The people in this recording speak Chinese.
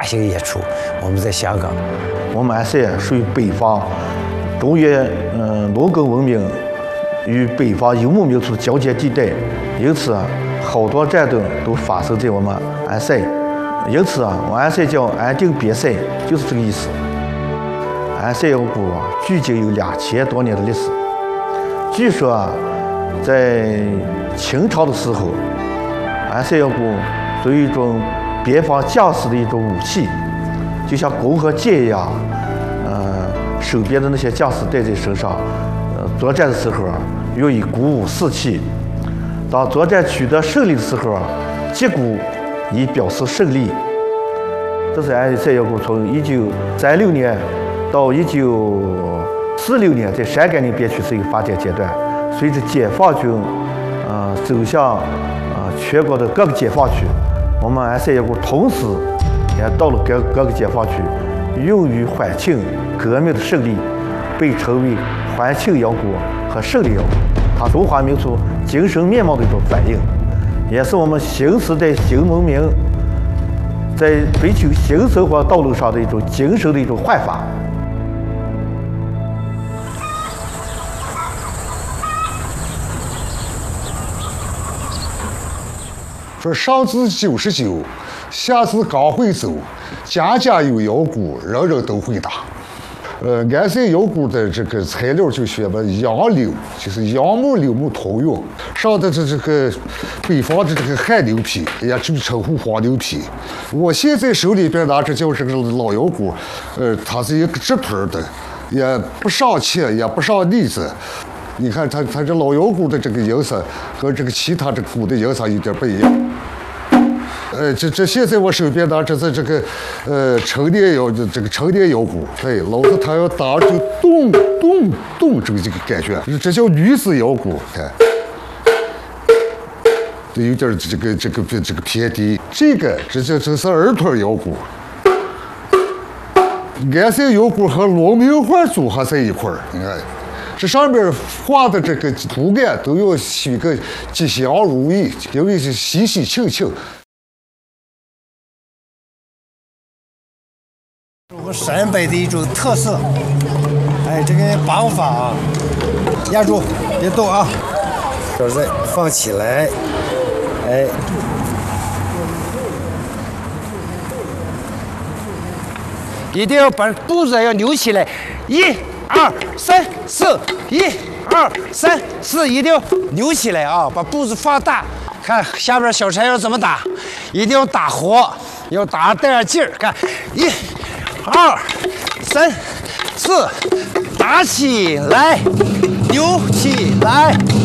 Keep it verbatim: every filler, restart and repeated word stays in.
型演出。我们在香港， 我们安塞属于北方中原嗯农耕文明与北方游牧民族的交界地带，因此啊，好多战争都发生在我们安塞。因此啊，我安塞叫安定边塞，就是这个意思。安塞窑谷啊，距今有两千多年的历史。据说啊，在清朝的时候，安塞窑谷作为一种边防将士的一种武器，就像弓和箭一样，呃，手边的那些将士带在身上，呃，作战的时候啊，用以鼓舞士气。当作战取得胜利的时候啊，击鼓以表示胜利。这是安塞窑谷从一九三六年到一九四六年在陕甘宁边区是一个发展阶段。随着解放军呃走向呃全国的各个解放区，我们安塞窑谷同时也到了各各个解放区，用于欢庆革命的胜利，被称为欢庆窑谷和胜利窑谷。它中华民族精神面貌的一种反映，也是我们新时代新文明在追求新生活道路上的一种精神的一种焕发。 说上至九十九，下至刚会走，家家有窑谷，人人都会打。呃，安塞窑谷的这个材料就选了杨柳，就是杨木、柳木通用。上的这这个北方的这个旱牛皮，也就称呼黄牛皮。我现在手里边拿着叫这个老窑谷，呃，它是一个直腿的，也不上漆，也不上腻子。你看它它这老窑谷的这个颜色和这个其他这个谷的颜色有点不一样。呃，这这现在我手边拿着这这个呃陈年窑的这个陈年窑谷，哎，老子他要打就咚咚咚这个这个感觉，这叫女子窑谷，看，有点这个这个这个偏低。这个这这这是二腿窑谷。安塞窑谷和龙明画组合在一块儿，你看。这上面画的这个图案都要取个吉祥如意，因为是喜喜庆庆。 我们陕北的一种特色，哎，这个把法啊，压住，别动啊，手再放起来，哎，一定要把步子要扭起来，一。二三四，一二三四，一定要扭起来啊！把步子放大，看下边小柴要怎么打，一定要打活，要打带上劲儿。看，一、二、三、四，打起来，扭起来。